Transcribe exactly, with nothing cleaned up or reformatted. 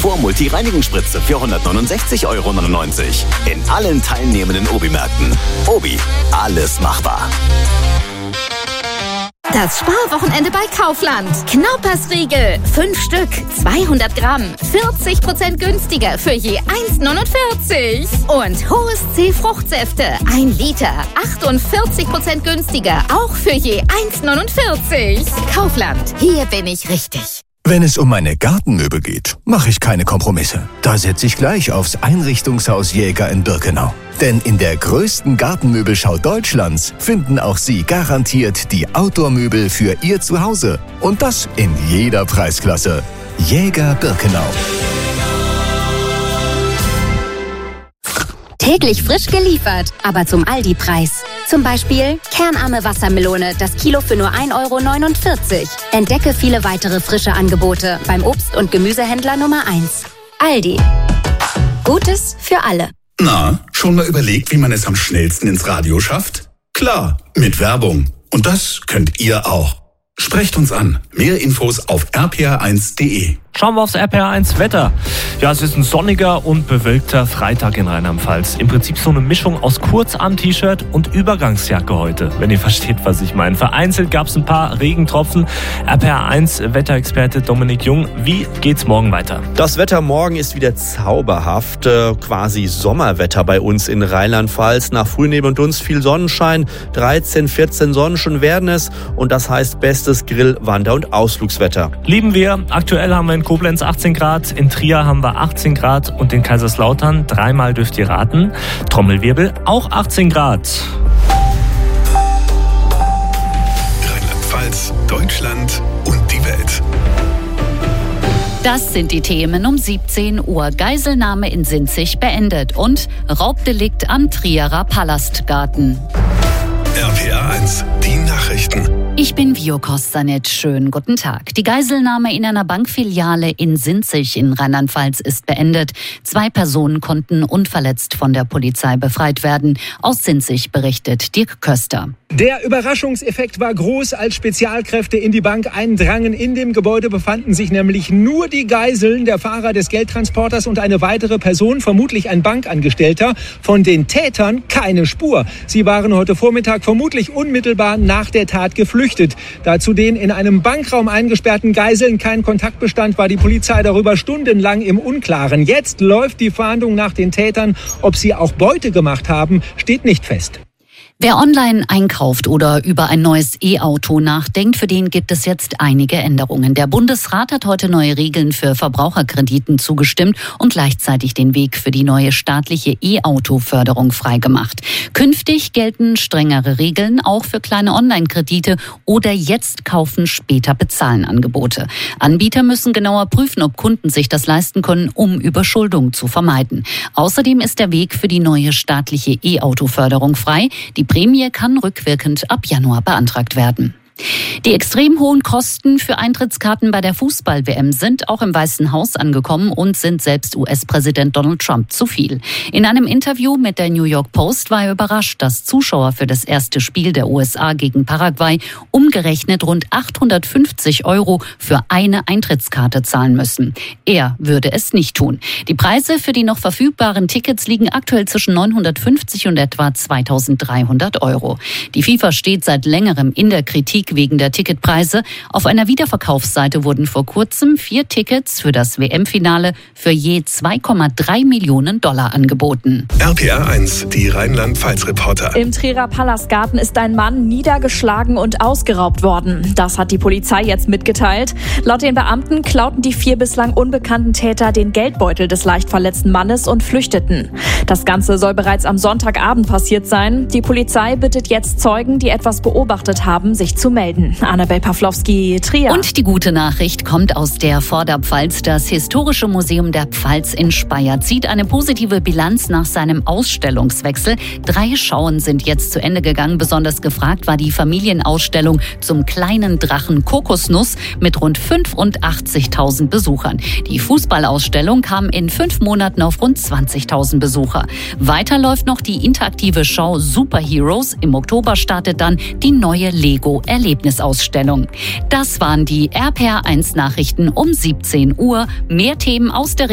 Komfort-Multi-Reinigungsspritze für hundertneunundsechzig Euro neunundneunzig. In allen teilnehmenden Obi-Märkten. Obi, alles machbar. Das Sparwochenende bei Kaufland. Knaupersriegel, fünf Stück, zweihundert Gramm, vierzig Prozent günstiger für je eins neunundvierzig. Und Hohes C Fruchtsäfte, ein Liter, achtundvierzig Prozent günstiger, auch für je eins neunundvierzig. Kaufland, hier bin ich richtig. Wenn es um meine Gartenmöbel geht, mache ich keine Kompromisse. Da setze ich gleich aufs Einrichtungshaus Jäger in Birkenau. Denn in der größten Gartenmöbelschau Deutschlands finden auch Sie garantiert die Outdoor-Möbel für Ihr Zuhause. Und das in jeder Preisklasse. Jäger Birkenau. Täglich frisch geliefert, aber zum Aldi-Preis. Zum Beispiel kernarme Wassermelone, das Kilo für nur ein Euro neunundvierzig. Entdecke viele weitere frische Angebote beim Obst- und Gemüsehändler Nummer eins. Aldi. Gutes für alle. Na, schon mal überlegt, wie man es am schnellsten ins Radio schafft? Klar, mit Werbung. Und das könnt ihr auch. Sprecht uns an. Mehr Infos auf r p r eins punkt d e. Schauen wir aufs R P R eins Wetter. Ja, es ist ein sonniger und bewölkter Freitag in Rheinland-Pfalz. Im Prinzip so eine Mischung aus Kurzarm-T-Shirt und Übergangsjacke heute, wenn ihr versteht, was ich meine. Vereinzelt gab es ein paar Regentropfen. R P R eins Wetterexperte Dominik Jung, wie geht's morgen weiter? Das Wetter morgen ist wieder zauberhaft, äh, quasi Sommerwetter bei uns in Rheinland-Pfalz. Nach Frühnebel und Dunst viel Sonnenschein, dreizehn, vierzehn Sonnenstunden werden es und das heißt bestes Grill-, Wander- und Ausflugswetter. Lieben wir. Aktuell haben wir in Koblenz achtzehn Grad, in Trier haben wir achtzehn Grad und in Kaiserslautern, dreimal dürft ihr raten, Trommelwirbel, auch achtzehn Grad. Rheinland-Pfalz, Deutschland und die Welt. Das sind die Themen um siebzehn Uhr. Geiselnahme in Sinzig beendet und Raubdelikt am Trierer Palastgarten. R P R eins, die Nachrichten. Ich bin Vio Kostanec. Schönen guten Tag. Die Geiselnahme in einer Bankfiliale in Sinzig in Rheinland-Pfalz ist beendet. Zwei Personen konnten unverletzt von der Polizei befreit werden. Aus Sinzig berichtet Dirk Köster. Der Überraschungseffekt war groß, als Spezialkräfte in die Bank eindrangen. In dem Gebäude befanden sich nämlich nur die Geiseln, der Fahrer des Geldtransporters und eine weitere Person, vermutlich ein Bankangestellter. Von den Tätern keine Spur. Sie waren heute Vormittag vermutlich unmittelbar nach der Tat geflüchtet. Da zu den in einem Bankraum eingesperrten Geiseln kein Kontakt bestand, war die Polizei darüber stundenlang im Unklaren. Jetzt läuft die Fahndung nach den Tätern. Ob sie auch Beute gemacht haben, steht nicht fest. Wer online einkauft oder über ein neues E-Auto nachdenkt, für den gibt es jetzt einige Änderungen. Der Bundesrat hat heute neue Regeln für Verbraucherkrediten zugestimmt und gleichzeitig den Weg für die neue staatliche E-Auto-Förderung freigemacht. Künftig gelten strengere Regeln auch für kleine Online-Kredite oder jetzt kaufen, später bezahlen Angebote. Anbieter müssen genauer prüfen, ob Kunden sich das leisten können, um Überschuldung zu vermeiden. Außerdem ist der Weg für die neue staatliche E-Auto-Förderung frei. Die Prämie kann rückwirkend ab Januar beantragt werden. Die extrem hohen Kosten für Eintrittskarten bei der Fußball-W M sind auch im Weißen Haus angekommen und sind selbst U S-Präsident Donald Trump zu viel. In einem Interview mit der New York Post war er überrascht, dass Zuschauer für das erste Spiel der U S A gegen Paraguay umgerechnet rund achthundertfünfzig Euro für eine Eintrittskarte zahlen müssen. Er würde es nicht tun. Die Preise für die noch verfügbaren Tickets liegen aktuell zwischen neunhundertfünfzig und etwa zweitausenddreihundert Euro. Die FIFA steht seit längerem in der Kritik wegen der Ticketpreise. Auf einer Wiederverkaufsseite wurden vor kurzem vier Tickets für das W M-Finale für je zwei Komma drei Millionen Dollar angeboten. R P R eins, die Rheinland-Pfalz-Reporter. Im Trierer Palastgarten ist ein Mann niedergeschlagen und ausgeraubt worden. Das hat die Polizei jetzt mitgeteilt. Laut den Beamten klauten die vier bislang unbekannten Täter den Geldbeutel des leicht verletzten Mannes und flüchteten. Das Ganze soll bereits am Sonntagabend passiert sein. Die Polizei bittet jetzt Zeugen, die etwas beobachtet haben, sich zu melden. Annabel Pawlowski, Trier. Und die gute Nachricht kommt aus der Vorderpfalz. Das Historische Museum der Pfalz in Speyer zieht eine positive Bilanz nach seinem Ausstellungswechsel. Drei Schauen sind jetzt zu Ende gegangen. Besonders gefragt war die Familienausstellung zum kleinen Drachen Kokosnuss mit rund fünfundachtzigtausend Besuchern. Die Fußballausstellung kam in fünf Monaten auf rund zwanzigtausend Besucher. Weiter läuft noch die interaktive Schau Superheroes. Im Oktober startet dann die neue Lego-Erlebnisausstellung. Das waren die R P R eins Nachrichten um siebzehn Uhr. Mehr Themen aus der